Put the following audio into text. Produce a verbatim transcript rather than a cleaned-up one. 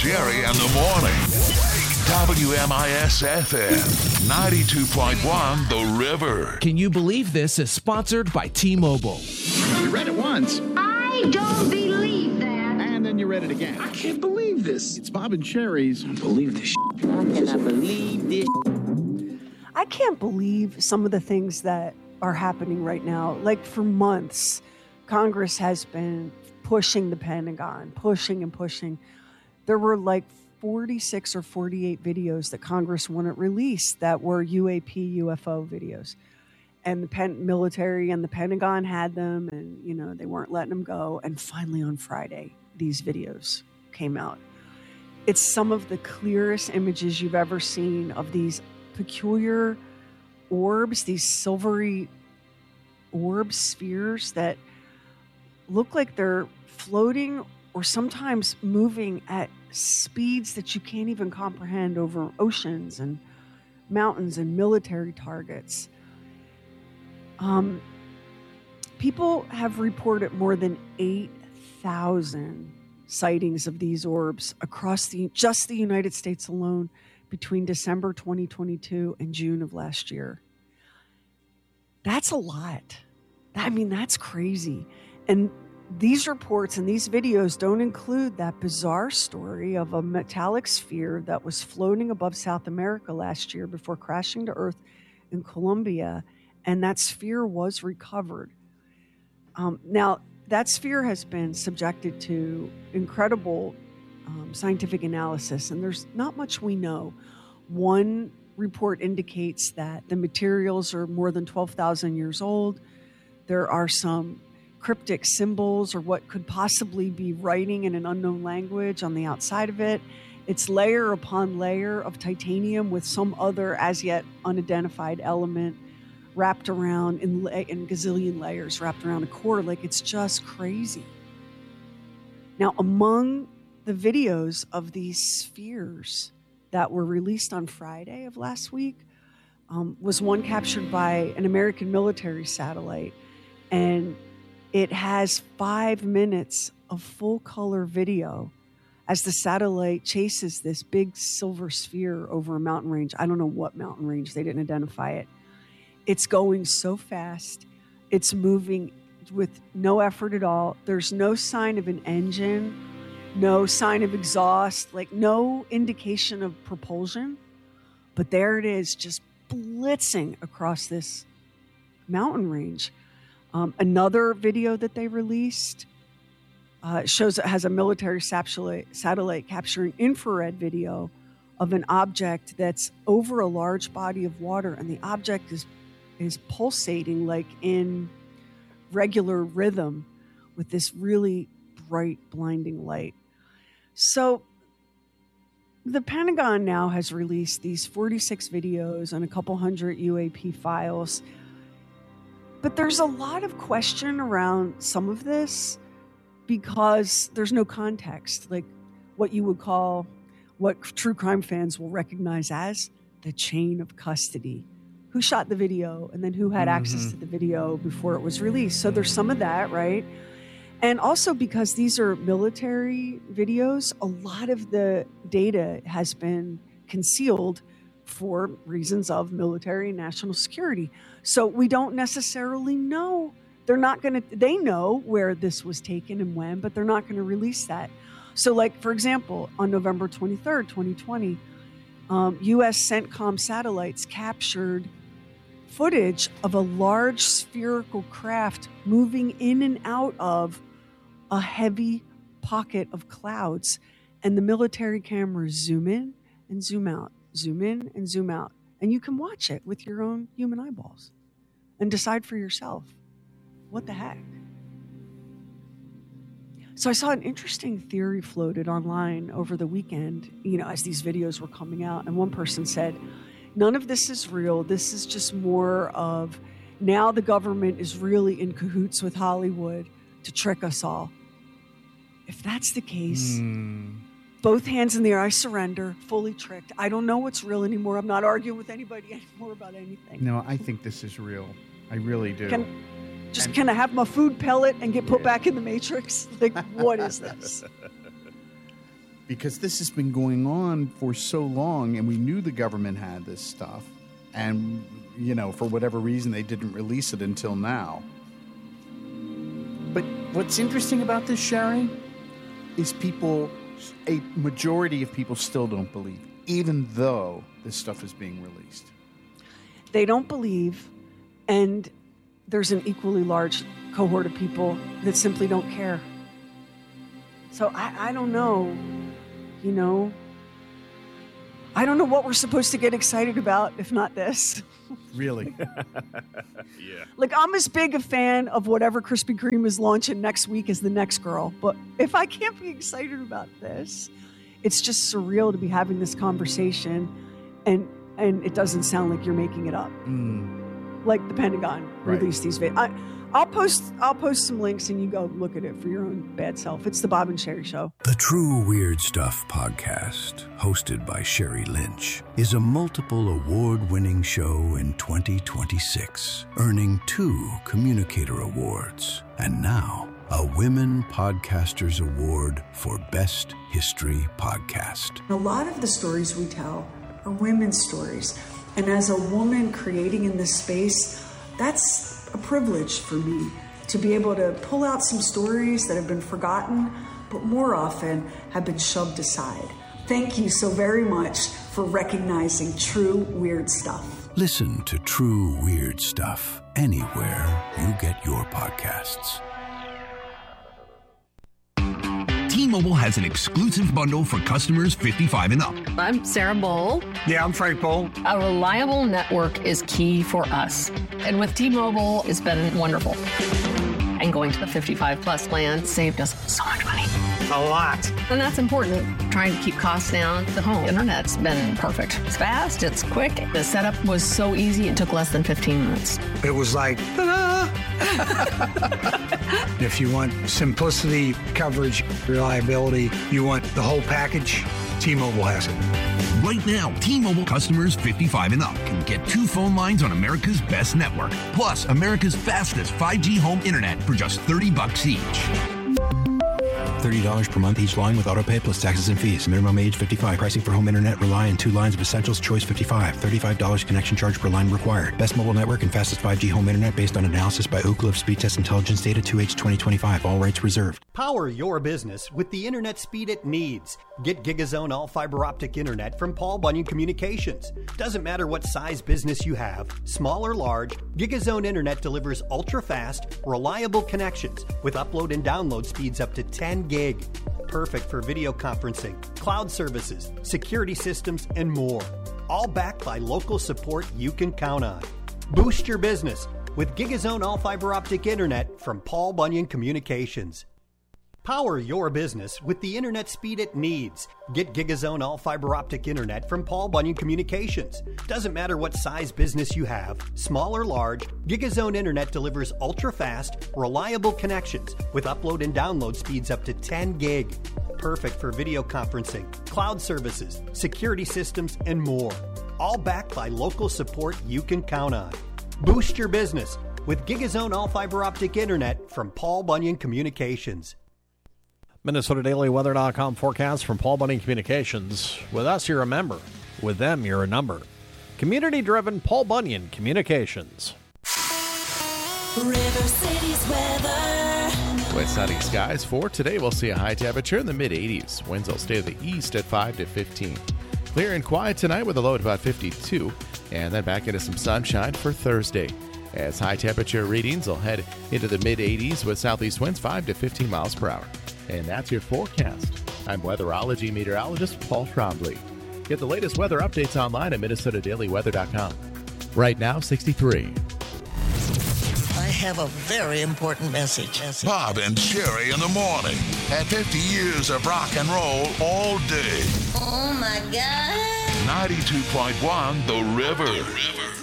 Jerry in the morning. W M I S F M ninety-two point one The River. Can you believe this is sponsored by T-Mobile? You read it once. I don't believe that. And then you read it again. I can't believe this. It's Bob and Sherry's. I don't believe this shit. I cannot believe this. I can't believe some of the things that are happening right now. Like for months, Congress has been pushing the Pentagon, pushing and pushing. There were like forty-six or forty-eight videos that Congress wouldn't release that were U A P, U F O videos. And the pen- military and the Pentagon had them, and, you know, they weren't letting them go. And finally on Friday, these videos came out. It's some of the clearest images you've ever seen of these peculiar orbs, these silvery orb spheres that look like they're floating or sometimes moving at speeds that you can't even comprehend over oceans and mountains and military targets. Um, people have reported more than eight thousand sightings of these orbs across the just the United States alone between December twenty twenty-two and June of last year. That's a lot. I mean, that's crazy. And these reports and these videos don't include that bizarre story of a metallic sphere that was floating above South America last year before crashing to Earth in Colombia, and that sphere was recovered. Um, now, that sphere has been subjected to incredible um, scientific analysis, and there's not much we know. One report indicates that the materials are more than twelve thousand years old. There are some cryptic symbols or what could possibly be writing in an unknown language on the outside of it. It's layer upon layer of titanium with some other as yet unidentified element wrapped around in, in gazillion layers wrapped around a core. Like, it's just crazy. Now, among the videos of these spheres that were released on Friday of last week um, was one captured by an American military satellite, and it has five minutes of full color video as the satellite chases this big silver sphere over a mountain range. I don't know what mountain range. They didn't identify it. It's going so fast. It's moving with no effort at all. There's no sign of an engine, no sign of exhaust, like no indication of propulsion. But there it is, just blitzing across this mountain range. Um, another video that they released uh, shows it has a military satellite, satellite capturing infrared video of an object that's over a large body of water, and the object is is pulsating like in regular rhythm with this really bright, blinding light. So the Pentagon now has released these forty-six videos and a couple hundred U A P files. But there's a lot of question around some of this because there's no context, like what you would call, what true crime fans will recognize as the chain of custody. Who shot the video and then who had mm-hmm. access to the video before it was released. So there's some of that, right? And also because these are military videos, a lot of the data has been concealed for reasons of military and national security. So we don't necessarily know. They're not going to, they know where this was taken and when, but they're not going to release that. So like, for example, on November twenty-third, twenty twenty, um, U S CENTCOM satellites captured footage of a large spherical craft moving in and out of a heavy pocket of clouds. And the military cameras zoom in and zoom out, zoom in and zoom out. And you can watch it with your own human eyeballs and decide for yourself, what the heck? So I saw an interesting theory floated online over the weekend, you know, as these videos were coming out. And one person said, none of this is real. This is just more of now the government is really in cahoots with Hollywood to trick us all. If that's the case, mm. both hands in the air, I surrender, fully tricked. I don't know what's real anymore. I'm not arguing with anybody anymore about anything. No, I think this is real. I really do. Can, just and, can I have my food pellet and get put yeah. back in the Matrix? Like, what is this? because this has been going on for so long, and we knew the government had this stuff, and, you know, for whatever reason, they didn't release it until now. But what's interesting about this, Sherry, is people, a majority of people still don't believe, even though this stuff is being released. They don't believe, and there's an equally large cohort of people that simply don't care. So I, I don't know, you know, I don't know what we're supposed to get excited about if not this. Really? Yeah. Like, I'm as big a fan of whatever Krispy Kreme is launching next week as the next girl. But if I can't be excited about this, it's just surreal to be having this conversation, and and it doesn't sound like you're making it up. Mm. Like the Pentagon Right. released these videos. I, I'll post I'll post some links and you go look at it for your own bad self. It's the Bob and Sherry Show. The True Weird Stuff podcast, hosted by Sherry Lynch, is a multiple award-winning show in twenty twenty-six, earning two Communicator Awards, and now a Women Podcasters Award for Best History Podcast. A lot of the stories we tell are women's stories. And as a woman creating in this space, that's a privilege for me to be able to pull out some stories that have been forgotten, but more often have been shoved aside. Thank you so very much for recognizing True Weird Stuff. Listen to True Weird Stuff anywhere you get your podcasts. T-Mobile has an exclusive bundle for customers fifty-five and up. I'm Sarah Bowl. Yeah, I'm Frank Bowl. A reliable network is key for us. And with T-Mobile, it's been wonderful. And going to the fifty-five plus plan saved us so much money. A lot. And that's important. Trying to keep costs down. The home internet's been perfect. It's fast, it's quick. The setup was so easy, it took less than fifteen minutes. It was like, ta-da! If you want simplicity, coverage, reliability, you want the whole package, T-Mobile has it. Right now, T-Mobile customers fifty-five and up can get two phone lines on America's best network, plus America's fastest five G home internet for just thirty bucks each. thirty dollars per month each line with autopay plus taxes and fees. Minimum age fifty-five. Pricing for home internet rely on two lines of Essentials. Choice fifty-five. thirty-five dollars connection charge per line required. Best mobile network and fastest five G home internet based on analysis by Oak Cliff Speed Test Intelligence Data two H twenty twenty-five. All rights reserved. Power your business with the internet speed it needs. Get GigaZone all fiber optic internet from Paul Bunyan Communications. Doesn't matter what size business you have, small or large, GigaZone internet delivers ultra-fast, reliable connections with upload and download speeds up to ten gig. Perfect for video conferencing, cloud services, security systems, and more. All backed by local support you can count on. Boost your business with GigaZone all fiber optic internet from Paul Bunyan Communications. Power your business with the internet speed it needs. Get GigaZone all fiber optic internet from Paul Bunyan Communications. Doesn't matter what size business you have, small or large, GigaZone internet delivers ultra-fast, reliable connections with upload and download speeds up to ten gig. Perfect for video conferencing, cloud services, security systems, and more. All backed by local support you can count on. Boost your business with GigaZone all fiber optic internet from Paul Bunyan Communications. Minnesota Daily Weather dot com forecast from Paul Bunyan Communications. With us, you're a member. With them, you're a number. Community-driven Paul Bunyan Communications. River City's weather. With sunny skies for today, we'll see a high temperature in the mid eighties. Winds will stay to the east at five to fifteen. Clear and quiet tonight with a low at about fifty-two. And then back into some sunshine for Thursday, as high temperature readings will head into the mid eighties with southeast winds five to fifteen miles per hour. And that's your forecast. I'm weatherology meteorologist Paul Trombley. Get the latest weather updates online at Minnesota Daily Weather dot com. Right now, sixty-three. I have a very important message. Bob and Sherry in the morning. At fifty years of rock and roll all day. Oh, my God. ninety-two point one The River. The River.